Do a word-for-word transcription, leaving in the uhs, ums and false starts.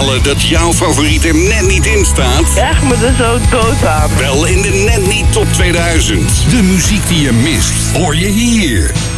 balen dat jouw favoriet er net niet in staat? Ik krijg me er zo dood aan. Wel in de Net Niet Top tweeduizend. De muziek die je mist, hoor je hier.